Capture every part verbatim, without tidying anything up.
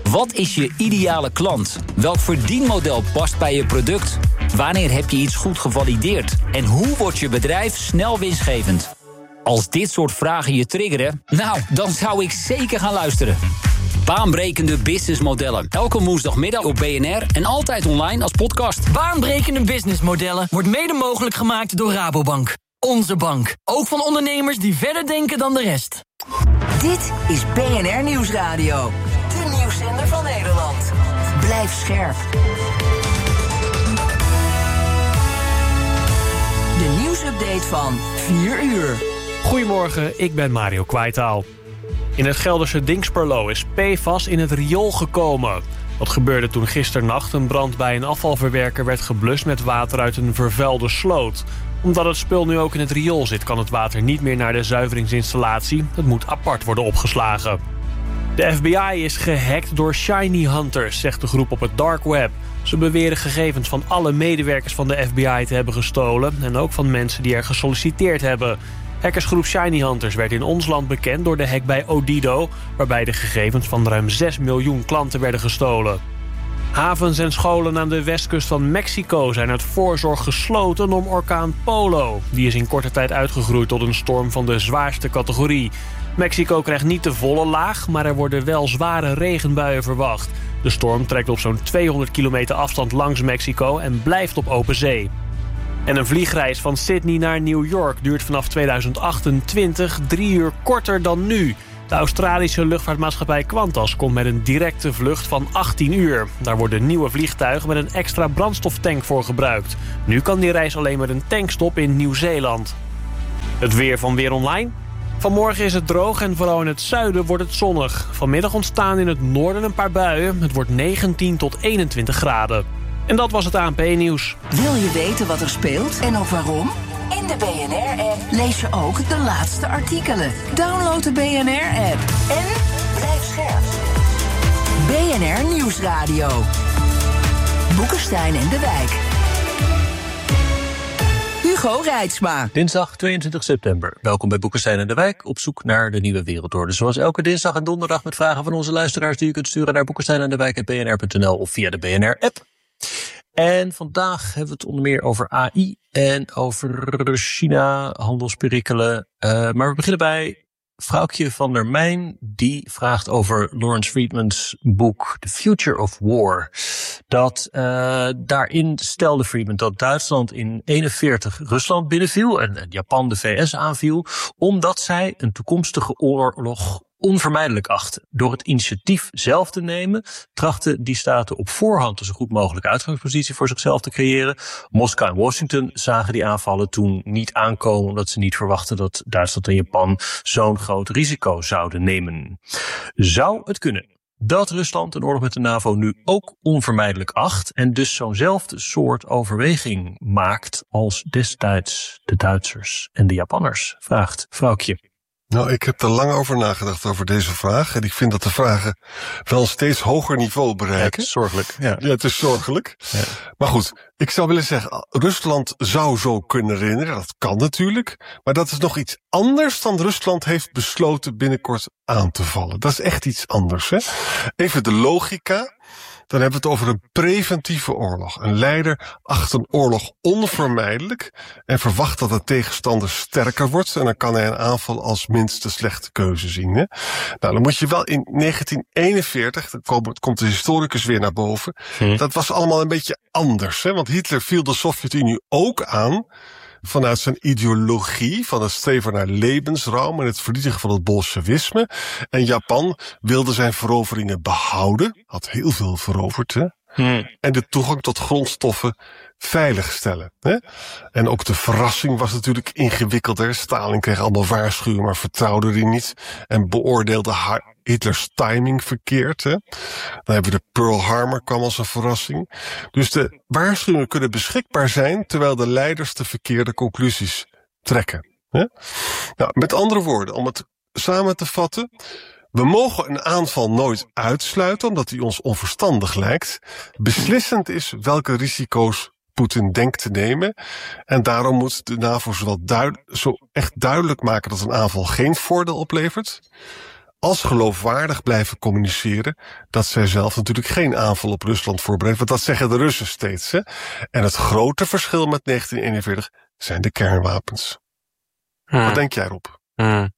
Wat is je ideale klant? Welk verdienmodel past bij je product? Wanneer heb je iets goed gevalideerd? En hoe wordt je bedrijf snel winstgevend? Als dit soort vragen je triggeren, nou, dan zou ik zeker gaan luisteren. Baanbrekende businessmodellen. Elke woensdagmiddag op B N R en altijd online als podcast. Baanbrekende businessmodellen wordt mede mogelijk gemaakt door Rabobank. Onze bank. Ook van ondernemers die verder denken dan de rest. Dit is B N R Nieuwsradio. De nieuwszender van Nederland. Blijf scherp. De nieuwsupdate van vier uur. Goedemorgen, ik ben Mario Kwaitaal. In het Gelderse Dinxperlo is P F A S in het riool gekomen. Wat gebeurde toen gisternacht een brand bij een afvalverwerker werd geblust met water uit een vervuilde sloot. Omdat het spul nu ook in het riool zit, kan het water niet meer naar de zuiveringsinstallatie. Het moet apart worden opgeslagen. De F B I is gehackt door shiny hunters, zegt de groep op het dark web. Ze beweren gegevens van alle medewerkers van de F B I te hebben gestolen en ook van mensen die er gesolliciteerd hebben. Hackersgroep Shiny Hunters werd in ons land bekend door de hack bij Odido, waarbij de gegevens van ruim zes miljoen klanten werden gestolen. Havens en scholen aan de westkust van Mexico zijn uit voorzorg gesloten om orkaan Polo. Die is in korte tijd uitgegroeid tot een storm van de zwaarste categorie. Mexico krijgt niet de volle laag, maar er worden wel zware regenbuien verwacht. De storm trekt op zo'n tweehonderd kilometer afstand langs Mexico en blijft op open zee. En een vliegreis van Sydney naar New York duurt vanaf tweeduizend achtentwintig drie uur korter dan nu. De Australische luchtvaartmaatschappij Qantas komt met een directe vlucht van achttien uur. Daar worden nieuwe vliegtuigen met een extra brandstoftank voor gebruikt. Nu kan die reis alleen met een tankstop in Nieuw-Zeeland. Het weer van Weer Online. Vanmorgen is het droog en vooral in het zuiden wordt het zonnig. Vanmiddag ontstaan in het noorden een paar buien. Het wordt negentien tot eenentwintig graden. En dat was het A N P-nieuws. Wil je weten wat er speelt en ook waarom? In de B N R-app lees je ook de laatste artikelen. Download de B N R-app en blijf scherp. B N R Nieuwsradio. Boekenstein en de Wijk. Hugo Reitsma. Dinsdag tweeëntwintig september. Welkom bij Boekenstein en de Wijk, op zoek naar de nieuwe wereldorde. Zoals elke dinsdag en donderdag met vragen van onze luisteraars die u kunt sturen naar boekenstein en de wijk punt b n r punt n l of via de B N R-app. En vandaag hebben we het onder meer over A I en over China, handelsperikelen. Uh, maar we beginnen bij Vrouwtje van der Mijn. Die vraagt over Lawrence Friedman's boek The Future of War. Dat uh, daarin stelde Friedman dat Duitsland in eenenveertig Rusland binnenviel en Japan de V S aanviel, omdat zij een toekomstige oorlog onvermijdelijk achten. Door het initiatief zelf te nemen, trachten die staten op voorhand een zo goed mogelijke uitgangspositie voor zichzelf te creëren. Moskou en Washington zagen die aanvallen toen niet aankomen, omdat ze niet verwachten dat Duitsland en Japan zo'n groot risico zouden nemen. Zou het kunnen dat Rusland een oorlog met de NAVO nu ook onvermijdelijk acht en dus zo'nzelfde soort overweging maakt als destijds de Duitsers en de Japanners? Vraagt Vrouwtje. Nou, ik heb er lang over nagedacht over deze vraag. En ik vind dat de vragen wel een steeds hoger niveau bereiken. Ja, het is zorgelijk. Ja, ja het is zorgelijk. Ja. Maar goed, ik zou willen zeggen, Rusland zou zo kunnen herinneren. Dat kan natuurlijk. Maar dat is nog iets anders dan Rusland heeft besloten binnenkort aan te vallen. Dat is echt iets anders, hè? Even de logica. Dan hebben we het over een preventieve oorlog. Een leider acht een oorlog onvermijdelijk en verwacht dat de tegenstander sterker wordt. En dan kan hij een aanval als minste slechte keuze zien. Hè? Nou, dan moet je wel in negentien eenenveertig, dan komt de historicus weer naar boven. Hm. Dat was allemaal een beetje anders. Hè? Want Hitler viel de Sovjet-Unie ook aan vanuit zijn ideologie van het streven naar levensruim en het vernietigen van het bolsjewisme. En Japan wilde zijn veroveringen behouden, had heel veel veroverd, hè? Hmm. En de toegang tot grondstoffen veiligstellen. Hè? En ook de verrassing was natuurlijk ingewikkelder. Stalin kreeg allemaal waarschuwingen, maar vertrouwde die niet. En beoordeelde Hitlers timing verkeerd. Hè? Dan hebben we de Pearl Harbor kwam als een verrassing. Dus de waarschuwingen kunnen beschikbaar zijn, terwijl de leiders de verkeerde conclusies trekken. Hè? Nou, met andere woorden, om het samen te vatten, we mogen een aanval nooit uitsluiten, omdat die ons onverstandig lijkt. Beslissend is welke risico's Poetin denkt te nemen. En daarom moet de NAVO zowel duid- zo echt duidelijk maken dat een aanval geen voordeel oplevert, als geloofwaardig blijven communiceren dat zij zelf natuurlijk geen aanval op Rusland voorbereidt. Want dat zeggen de Russen steeds. Hè? En het grote verschil met negentien eenenveertig zijn de kernwapens. Hmm. Wat denk jij, Rob? Hmm.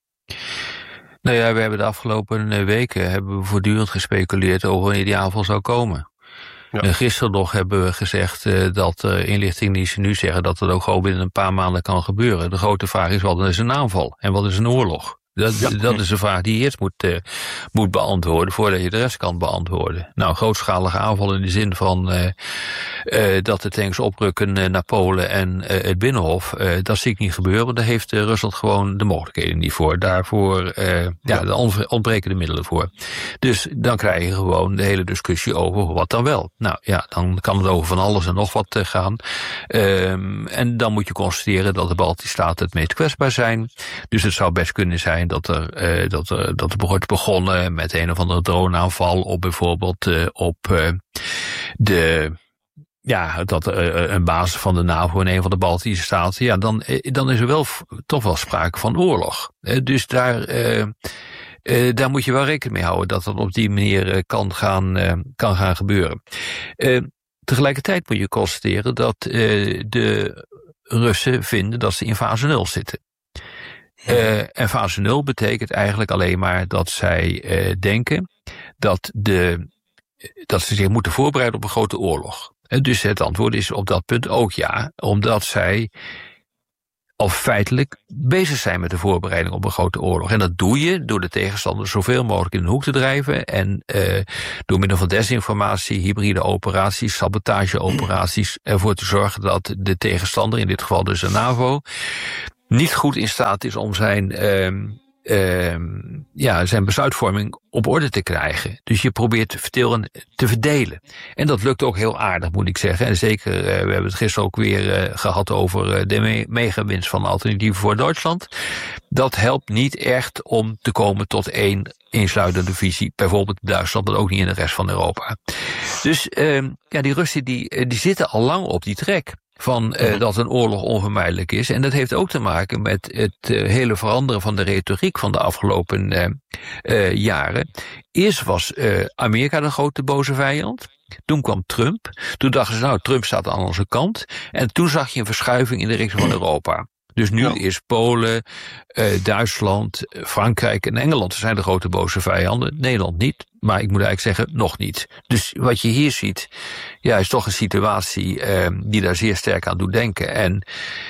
Nou ja, we hebben de afgelopen weken hebben we voortdurend gespeculeerd over wanneer die aanval zou komen. Ja. En gisteren nog hebben we gezegd uh, dat uh, inlichtingendiensten nu zeggen dat het ook gewoon binnen een paar maanden kan gebeuren. De grote vraag is, wat is een aanval en wat is een oorlog? Dat, ja. dat is de vraag die je eerst moet, uh, moet beantwoorden voordat je de rest kan beantwoorden. Nou, grootschalige aanval in de zin van uh, uh, dat de tanks oprukken uh, naar Polen en uh, het Binnenhof, uh, dat zie ik niet gebeuren. Daar heeft uh, Rusland gewoon de mogelijkheden niet voor. Daarvoor uh, ja, ja. de ontbreken de middelen voor. Dus dan krijg je gewoon de hele discussie over wat dan wel. Nou ja, dan kan het over van alles en nog wat uh, gaan. Um, en dan moet je constateren dat de Baltische Staten het meest kwetsbaar zijn. Dus het zou best kunnen zijn dat er, uh, dat er, dat er wordt begonnen met een of andere droneaanval op bijvoorbeeld uh, op uh, de, ja, dat uh, een basis van de NAVO in een van de Baltische Staten, ja, dan, uh, dan is er wel f- toch wel sprake van oorlog. Uh, dus daar, uh, uh, daar moet je wel rekening mee houden dat dat op die manier uh, kan gaan, uh, kan gaan gebeuren. Uh, tegelijkertijd moet je constateren dat uh, de Russen vinden dat ze in fase nul zitten. Uh, en fase nul betekent eigenlijk alleen maar dat zij uh, denken dat, de, dat ze zich moeten voorbereiden op een grote oorlog. En dus het antwoord is op dat punt ook ja, omdat zij al feitelijk bezig zijn met de voorbereiding op een grote oorlog. En dat doe je door de tegenstander zoveel mogelijk in een hoek te drijven en uh, door middel van desinformatie, hybride operaties, sabotageoperaties ervoor te zorgen dat de tegenstander, in dit geval dus de NAVO, niet goed in staat is om zijn, uh, uh, ja, zijn besluitvorming op orde te krijgen. Dus je probeert vertellen te verdelen. En dat lukt ook heel aardig, moet ik zeggen. En zeker, uh, we hebben het gisteren ook weer uh, gehad over uh, de me- megawinst van Alternatieven voor Duitsland. Dat helpt niet echt om te komen tot één eensluidende visie, bijvoorbeeld in Duitsland, maar ook niet in de rest van Europa. Dus uh, ja, die Russen die, die zitten al lang op die trek van uh, dat een oorlog onvermijdelijk is. En dat heeft ook te maken met het uh, hele veranderen van de retoriek van de afgelopen uh, uh, jaren. Eerst was uh, Amerika de grote boze vijand. Toen kwam Trump. Toen dachten ze, nou, Trump staat aan onze kant. En toen zag je een verschuiving in de richting van Europa. Dus nu ja. is Polen, uh, Duitsland, Frankrijk en Engeland zijn de grote boze vijanden. Nederland niet, maar ik moet eigenlijk zeggen, nog niet. Dus wat je hier ziet, ja, is toch een situatie uh, die daar zeer sterk aan doet denken. En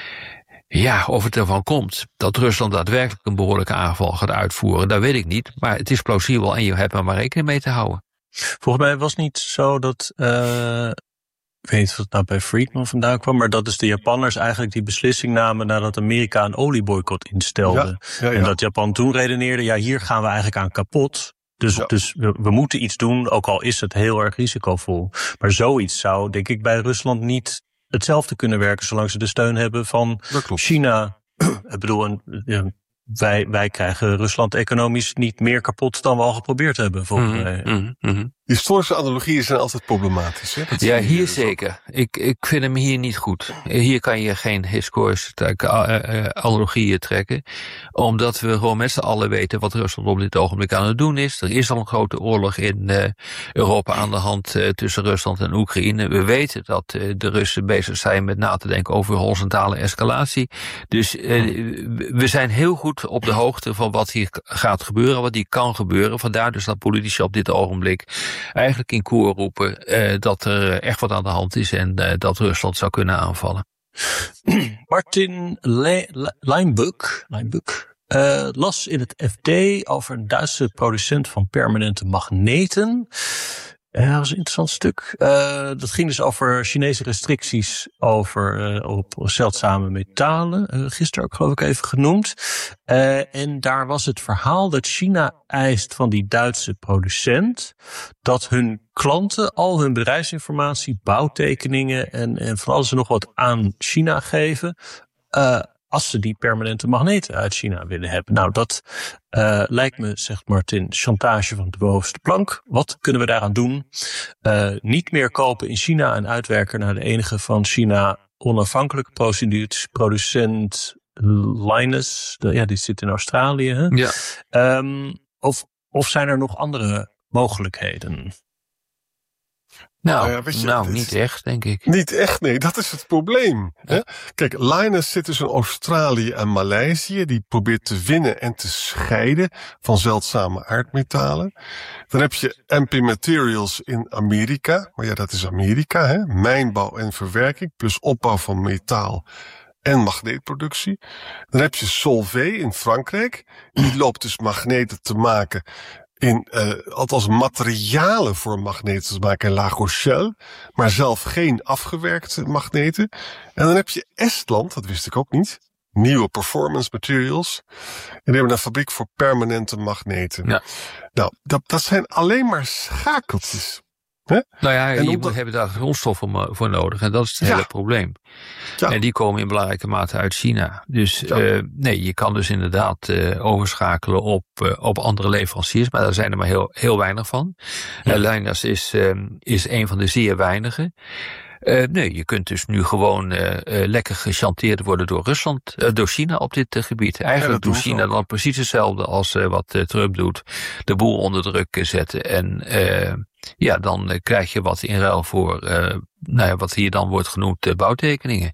ja, of het ervan komt dat Rusland daadwerkelijk een behoorlijke aanval gaat uitvoeren, dat weet ik niet. Maar het is plausibel en je hebt er maar rekening mee te houden. Volgens mij was het niet zo dat, uh, ik weet niet of het nou bij Friedman vandaan kwam, maar dat is de Japanners eigenlijk die beslissing namen nadat Amerika een olieboycott instelde. Ja, ja, ja. En dat Japan toen redeneerde, ja, hier gaan we eigenlijk aan kapot. Dus, ja. dus we, we moeten iets doen, ook al is het heel erg risicovol. Maar zoiets zou, denk ik, bij Rusland niet hetzelfde kunnen werken, zolang ze de steun hebben van China. Ik bedoel, een, ja, wij, wij krijgen Rusland economisch niet meer kapot dan we al geprobeerd hebben, volgens mm-hmm, mij. Mm-hmm. Historische analogieën zijn altijd problematisch. Hè? Ja, hier zeker. Ik, ik vind hem hier niet goed. Hier kan je geen historische analogieën trekken. Omdat we gewoon met z'n allen weten wat Rusland op dit ogenblik aan het doen is. Er is al een grote oorlog in uh, Europa aan de hand uh, tussen Rusland en Oekraïne. We weten dat uh, de Russen bezig zijn met na te denken over horizontale escalatie. Dus uh, we zijn heel goed op de hoogte van wat hier gaat gebeuren, wat hier kan gebeuren. Vandaar dus dat politici op dit ogenblik eigenlijk in koor roepen uh, dat er echt wat aan de hand is en uh, dat Rusland zou kunnen aanvallen. Martin Le- Leinbuk, Leinbuk uh, las in het F D over een Duitse producent van permanente magneten. Ja, dat was een interessant stuk. Uh, dat ging dus over Chinese restricties over uh, op zeldzame metalen. Uh, gisteren ook geloof ik even genoemd. Uh, en daar was het verhaal dat China eist van die Duitse producent dat hun klanten al hun bedrijfsinformatie, bouwtekeningen en, en van alles en nog wat aan China geven. Uh, als ze die permanente magneten uit China willen hebben. Nou, dat uh, lijkt me, zegt Martin, chantage van de bovenste plank. Wat kunnen we daaraan doen? Uh, niet meer kopen in China en uitwerken naar de enige van China onafhankelijke producent Linus. De, ja, die zit in Australië. Hè? Ja. Um, of Of zijn er nog andere mogelijkheden? Nou, Nou ja, weet je, nou dit- niet echt, denk ik. Niet echt, nee, dat is het probleem. Hè? Kijk, Lynas zit dus in Australië en Maleisië. Die probeert te winnen en te scheiden van zeldzame aardmetalen. Dan heb je M P Materials in Amerika. Maar ja, dat is Amerika, hè? Mijnbouw en verwerking, plus opbouw van metaal en magneetproductie. Dan heb je Solvay in Frankrijk. Die loopt dus magneten te maken in, uh, althans materialen voor magneten te maken in La Rochelle, maar zelf geen afgewerkte magneten. En dan heb je Estland, dat wist ik ook niet, Nieuwe Performance Materials. En die hebben een fabriek voor permanente magneten. Ja. Nou, dat, dat zijn alleen maar schakeltjes. Hè? Nou ja, En je omdat- moet, hebben daar grondstoffen voor nodig. En dat is het Ja. hele probleem. Ja. En die komen in belangrijke mate uit China. Dus Ja. uh, nee, je kan dus inderdaad uh, overschakelen op, uh, op andere leveranciers. Maar daar zijn er maar heel, heel weinig van. Ja. Uh, Lynas is, uh, is een van de zeer weinigen. Uh, nee, je kunt dus nu gewoon uh, uh, lekker gechanteerd worden door Rusland, uh, door China op dit uh, gebied. Eigenlijk ja, doet China dan precies hetzelfde als uh, wat uh, Trump doet. De boel onder druk zetten en uh, ja, dan uh, krijg je wat in ruil voor, uh, nou ja, wat hier dan wordt genoemd uh, bouwtekeningen.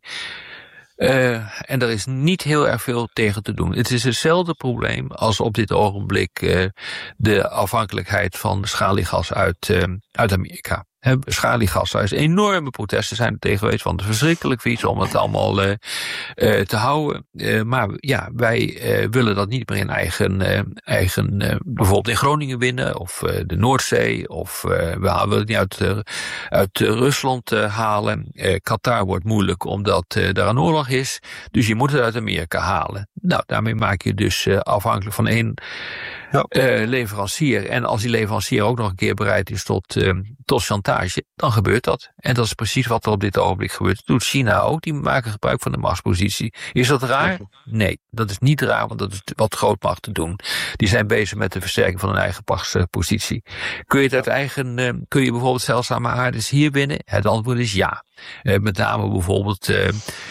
Uh, en er is niet heel erg veel tegen te doen. Het is hetzelfde probleem als op dit ogenblik uh, de afhankelijkheid van schaliegas uit, uh, uit Amerika. He, schaliegas, daar is enorme protesten zijn er tegen geweest, want het is verschrikkelijk vies om het allemaal uh, uh, te houden. Uh, maar ja, wij uh, willen dat niet meer in eigen, uh, eigen uh, bijvoorbeeld in Groningen winnen, of uh, de Noordzee, of uh, we willen het niet uit, uh, uit uh, Rusland uh, halen. Uh, Qatar wordt moeilijk omdat uh, daar een oorlog is, dus je moet het uit Amerika halen. Nou, daarmee maak je dus uh, afhankelijk van één ja. uh, leverancier. En als die leverancier ook nog een keer bereid is tot, uh, tot chantage, dan gebeurt dat. En dat is precies wat er op dit ogenblik gebeurt. Dat doet China ook, die maken gebruik van de machtspositie. Is dat raar? Nee, dat is niet raar, want dat is wat grootmachten doen. Die zijn bezig met de versterking van hun eigen machtspositie. Kun je het uit eigen, uh, kun je bijvoorbeeld zeldzame aardes hier winnen? Het antwoord is ja. Uh, met name bijvoorbeeld Uh,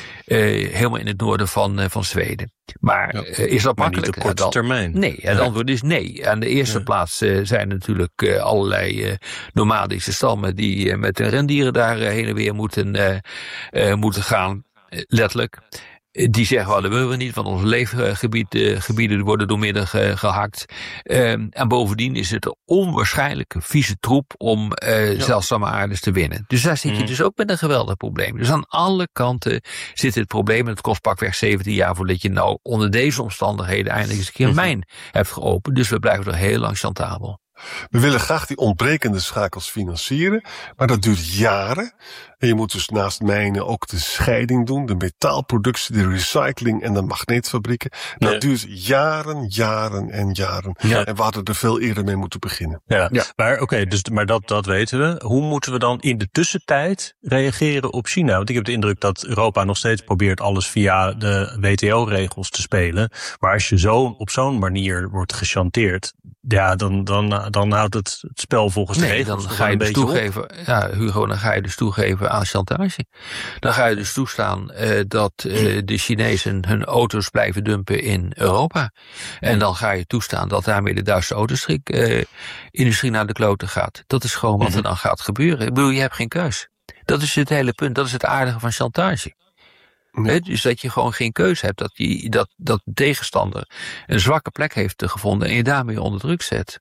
Uh, helemaal in het noorden van, uh, van Zweden. Maar ja, uh, is dat maar makkelijk? niet op korte dan, termijn. Nee, het antwoord is nee. Aan de eerste ja. plaats uh, zijn natuurlijk uh, allerlei uh, nomadische stammen die uh, met hun rendieren daar uh, heen en weer moeten, uh, uh, moeten gaan. Uh, letterlijk. Die zeggen, well, dat willen we niet, want onze leefgebieden uh, worden doormidden ge, gehakt. Uh, en bovendien is het een onwaarschijnlijke vieze troep om uh, ja. zeldzame aardes te winnen. Dus daar zit je mm. dus ook met een geweldig probleem. Dus aan alle kanten zit het probleem, en het kost pakweg zeventien jaar voordat je nou onder deze omstandigheden eindelijk eens een keer een mijn hebt geopend. Dus we blijven nog heel lang chantabel. We willen graag die ontbrekende schakels financieren, maar dat duurt jaren. En je moet dus naast mijnen ook de scheiding doen, de metaalproductie, de recycling en de magneetfabrieken. Dat ja. duurt jaren, jaren en jaren. Ja. En we hadden er veel eerder mee moeten beginnen. Ja, ja. maar oké, okay, dus maar dat, dat weten we. Hoe moeten we dan in de tussentijd reageren op China? Want ik heb de indruk dat Europa nog steeds probeert alles via de W T O-regels te spelen. Maar als je zo op zo'n manier wordt gechanteerd, ja, dan, dan, dan houdt het, het spel volgens nee, de regels dan ga je een dus beetje toegeven. op. Ja, Hugo, dan ga je dus toegeven aan chantage. Dan ga je dus toestaan uh, dat uh, de Chinezen hun auto's blijven dumpen in Europa. En dan ga je toestaan dat daarmee de Duitse autoindustrie uh, naar de kloten gaat. Dat is gewoon wat er dan gaat gebeuren. Ik bedoel, je hebt geen keus. Dat is het hele punt. Dat is het aardige van chantage. Nee. He, dus dat je gewoon geen keuze hebt. Dat, die, dat, dat de tegenstander een zwakke plek heeft gevonden en je daarmee onder druk zet.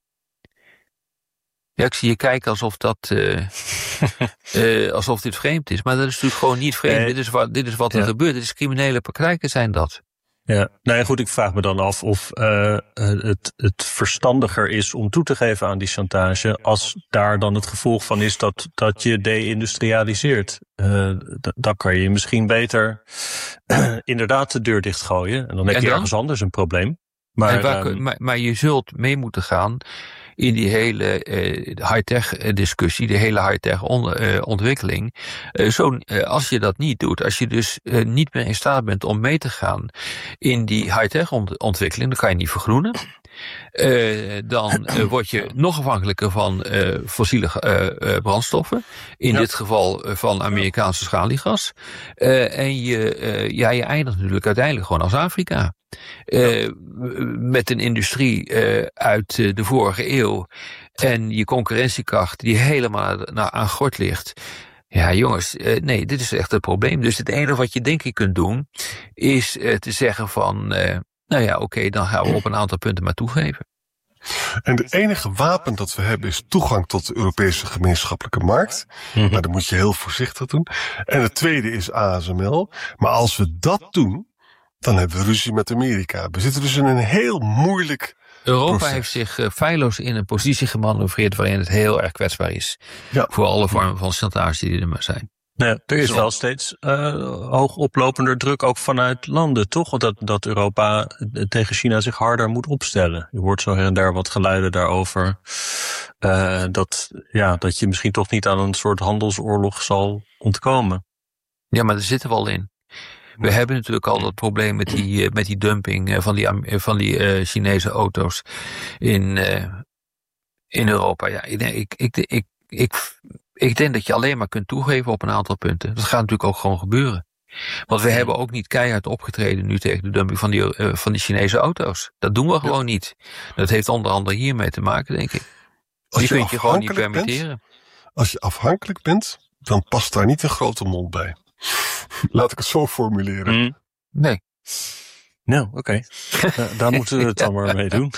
Ja, ik zie je kijken alsof dat, uh, uh, alsof dit vreemd is. Maar dat is natuurlijk gewoon niet vreemd. Nee. Dit is wat, dit is wat er ja. gebeurt. Dit is criminele praktijken zijn dat. Ja, nou ja, goed, ik vraag me dan af of uh, het, het verstandiger is om toe te geven aan die chantage, als daar dan het gevolg van is dat, dat je deindustrialiseert. Uh, d- dan kan je misschien beter uh, inderdaad de deur dichtgooien. En dan heb en je dan? ergens anders een probleem. Maar, waar, um, maar, maar je zult mee moeten gaan in die hele uh, high-tech discussie, de hele high-tech on, uh, ontwikkeling. Uh, zo, uh, als je dat niet doet, als je dus uh, niet meer in staat bent om mee te gaan in die high-tech ont- ontwikkeling, dan kan je niet vergroenen. Uh, dan uh, word je nog afhankelijker van uh, fossiele uh, uh, brandstoffen. In ja. dit geval uh, van Amerikaanse schaliegas. Uh, en je, uh, ja, je eindigt natuurlijk uiteindelijk gewoon als Afrika. Uh, ja. Met een industrie uh, uit uh, de vorige eeuw. En je concurrentiekracht die helemaal nou, aan gort ligt. Ja, jongens, uh, nee, dit is echt het probleem. Dus het enige wat je denk ik kunt doen, is uh, te zeggen van, uh, nou ja, oké, okay, dan gaan we op een aantal punten maar toegeven. En het enige wapen dat we hebben is toegang tot de Europese gemeenschappelijke markt. Mm-hmm. Maar dat moet je heel voorzichtig doen. En het tweede is A S M L. Maar als we dat doen, dan hebben we ruzie met Amerika. We zitten dus in een heel moeilijk Europa proces. heeft zich uh, feilloos in een positie gemanoeuvreerd waarin het heel erg kwetsbaar is. Ja. Voor alle vormen van chantage die er maar zijn. Ja, er is wel steeds uh, hoog oplopender druk ook vanuit landen, toch? Dat, dat Europa tegen China zich harder moet opstellen. Je hoort zo her en daar wat geluiden daarover. Uh, dat, ja, dat je misschien toch niet aan een soort handelsoorlog zal ontkomen. Ja, maar daar zitten we al in. We hebben natuurlijk al dat probleem met die, met die dumping van die, van die uh, Chinese auto's in, uh, in Europa. Ja, ik, ik, ik, ik, ik, ik denk dat je alleen maar kunt toegeven op een aantal punten. Dat gaat natuurlijk ook gewoon gebeuren. Want we hebben ook niet keihard opgetreden nu tegen de dumping van die, uh, van die Chinese auto's. Dat doen we gewoon ja. niet. Dat heeft onder andere hiermee te maken, denk ik. Die kun je gewoon niet permitteren. Bent, als je afhankelijk bent, dan past daar niet een grote mond bij. Laat ik het zo formuleren. Mm. Nee. Nou, oké. Okay. uh, daar moeten we het dan maar mee doen.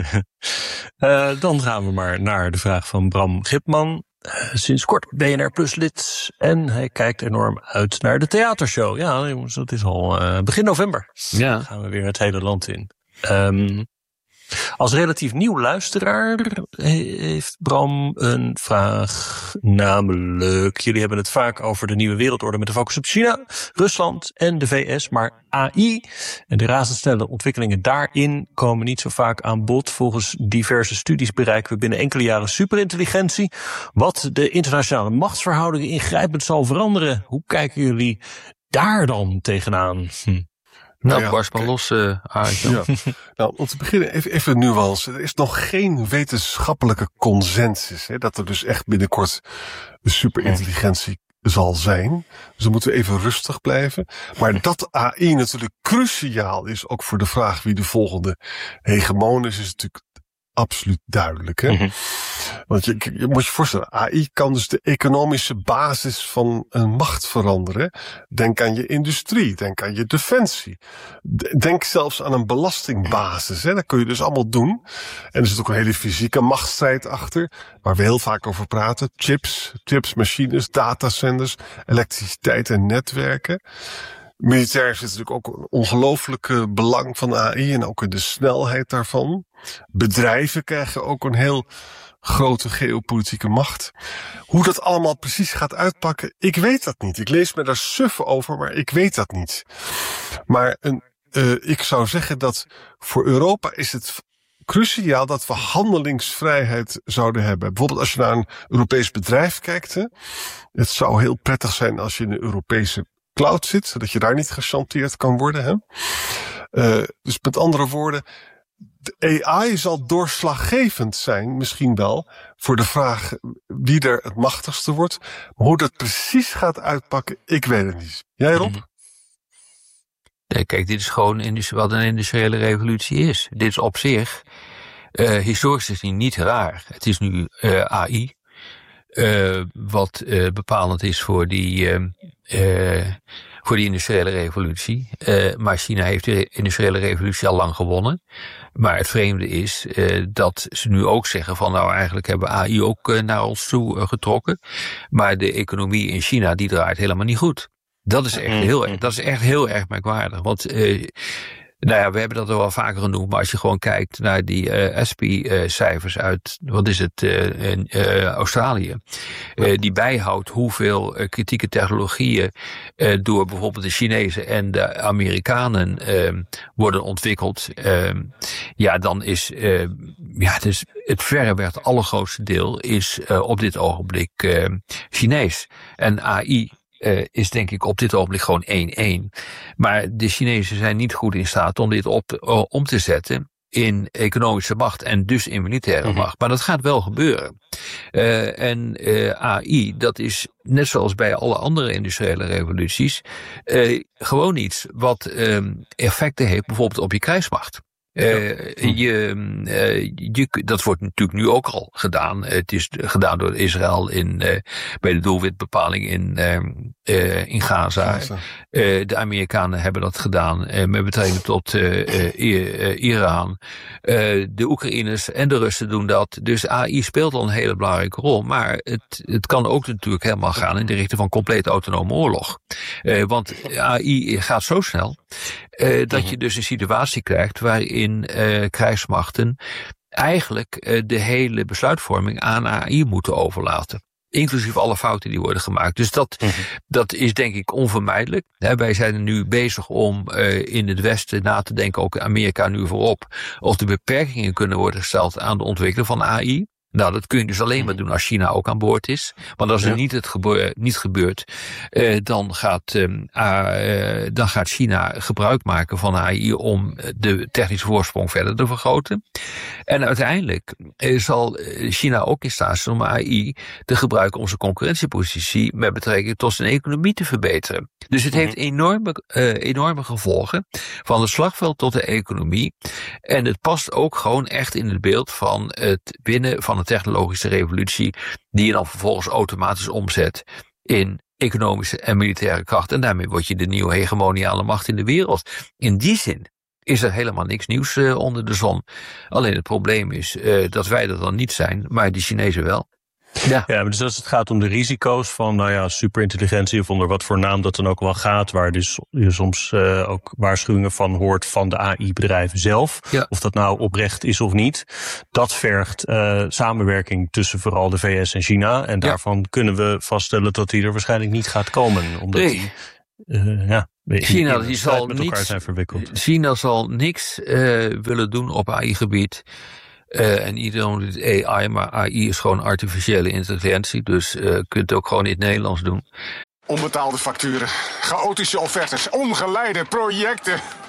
uh, dan gaan we maar naar de vraag van Bram Gipman. Uh, sinds kort B N R Plus lid. En hij kijkt enorm uit naar de theatershow. Ja, jongens, dat is al uh, begin november. Ja. Dan gaan we weer het hele land in. Um, Als relatief nieuw luisteraar heeft Bram een vraag, namelijk, jullie hebben het vaak over de nieuwe wereldorde met de focus op China, Rusland en de V S, maar A I en de razendsnelle ontwikkelingen daarin komen niet zo vaak aan bod. Volgens diverse studies bereiken we binnen enkele jaren superintelligentie, wat de internationale machtsverhoudingen ingrijpend zal veranderen. Hoe kijken jullie daar dan tegenaan? Hm. Nou, ja, barst maar okay. los, uh, Arie. Ja. Nou, om te beginnen even, even een nuance. Er is nog geen wetenschappelijke consensus, hè, dat er dus echt binnenkort superintelligentie zal zijn. Dus dan moeten we even rustig blijven. Maar dat A I natuurlijk cruciaal is, ook voor de vraag wie de volgende hegemoon is, is natuurlijk absoluut duidelijk. Hè? Mm-hmm. Want je, je moet je voorstellen, A I kan dus de economische basis van een macht veranderen. Denk aan je industrie, denk aan je defensie. Denk zelfs aan een belastingbasis. Hè? Dat kun je dus allemaal doen. En er zit ook een hele fysieke machtsstrijd achter, waar we heel vaak over praten. Chips, chips, machines, datacenters, elektriciteit en netwerken. Militair zit natuurlijk ook een ongelooflijke belang van A I en ook in de snelheid daarvan. Bedrijven krijgen ook een heel grote geopolitieke macht. Hoe dat allemaal precies gaat uitpakken, ik weet dat niet. Ik lees me daar suf over, maar ik weet dat niet. Maar een, uh, ik zou zeggen dat voor Europa is het cruciaal dat we handelingsvrijheid zouden hebben. Bijvoorbeeld als je naar een Europees bedrijf kijkt. Hè, het zou heel prettig zijn als je in een Europese cloud zit, zodat je daar niet gechanteerd kan worden. Hè? Uh, dus met andere woorden, de A I zal doorslaggevend zijn, misschien wel, voor de vraag wie er het machtigste wordt. Maar hoe dat precies gaat uitpakken, ik weet het niet. Jij, Rob? Nee, kijk, dit is gewoon wat een industriële revolutie is. Dit is op zich, uh, historisch gezien, niet raar. Het is nu uh, A I. Uh, wat uh, bepalend is voor die, uh, uh, voor die industriële revolutie. Uh, maar China heeft de industriële revolutie al lang gewonnen. Maar het vreemde is uh, dat ze nu ook zeggen van nou eigenlijk hebben A I ook uh, naar ons toe uh, getrokken. Maar de economie in China die draait helemaal niet goed. Dat is echt heel, dat is echt heel erg merkwaardig. Want uh, nou ja, we hebben dat al wel vaker genoemd, maar als je gewoon kijkt naar die uh, S P-cijfers uh, uit, wat is het, uh, in uh, Australië, uh, die bijhoudt hoeveel uh, kritieke technologieën uh, door bijvoorbeeld de Chinezen en de Amerikanen uh, worden ontwikkeld, uh, ja, dan is uh, ja, dus het verreweg het allergrootste deel is uh, op dit ogenblik uh, Chinees. En A I Uh, is denk ik op dit ogenblik gewoon één één. Maar de Chinezen zijn niet goed in staat om dit op, uh, om te zetten in economische macht en dus in militaire Mm-hmm. macht. Maar dat gaat wel gebeuren. Uh, en uh, A I, dat is net zoals bij alle andere industriële revoluties, uh, gewoon iets wat um, effecten heeft bijvoorbeeld op je krijgsmacht. Uh, je, uh, je, dat wordt natuurlijk nu ook al gedaan. Het is gedaan door Israël in, uh, bij de doelwitbepaling in, uh, uh, in Gaza. Gaza. Uh, de Amerikanen hebben dat gedaan uh, met betrekking tot uh, uh, Iran. Uh, de Oekraïners en de Russen doen dat. Dus A I speelt al een hele belangrijke rol. Maar het, het kan ook natuurlijk helemaal gaan in de richting van compleet autonome oorlog. Uh, want A I gaat zo snel uh, dat je dus een situatie krijgt waarin in uh, krijgsmachten eigenlijk uh, de hele besluitvorming aan A I moeten overlaten. Inclusief alle fouten die worden gemaakt. Dus dat, mm-hmm. dat is denk ik onvermijdelijk. He, wij zijn er nu bezig om uh, in het Westen na te denken, ook Amerika nu voorop, of de beperkingen kunnen worden gesteld aan de ontwikkeling van A I. Nou, dat kun je dus alleen maar doen als China ook aan boord is. Want als er ja. niet, het gebe- niet gebeurt, uh, dan, gaat, um, uh, uh, dan gaat China gebruik maken van A I om de technische voorsprong verder te vergroten. En uiteindelijk uh, zal China ook in staat zijn om A I te gebruiken om zijn concurrentiepositie met betrekking tot zijn economie te verbeteren. Dus het heeft enorme, uh, enorme gevolgen van het slagveld tot de economie. En het past ook gewoon echt in het beeld van het winnen van een technologische revolutie die je dan vervolgens automatisch omzet in economische en militaire kracht. En daarmee word je de nieuwe hegemoniale macht in de wereld. In die zin is er helemaal niks nieuws uh, onder de zon. Alleen het probleem is uh, dat wij dat dan niet zijn, maar de Chinezen wel. Ja. ja, maar dus als het gaat om de risico's van, nou ja, superintelligentie of onder wat voor naam dat dan ook wel gaat, waar dus je soms uh, ook waarschuwingen van hoort van de A I-bedrijven zelf, ja. of dat nou oprecht is of niet, dat vergt uh, samenwerking tussen vooral de V S en China. En daarvan ja. kunnen we vaststellen dat die er waarschijnlijk niet gaat komen, omdat nee. die uh, ja, China, die zal met elkaar zijn verwikkeld. China zal niks uh, willen doen op A I-gebied. Uh, en iedereen doet A I, maar A I is gewoon artificiële intelligentie. Dus uh, je kunt het ook gewoon in het Nederlands doen. Onbetaalde facturen, chaotische offertes, ongeleide projecten.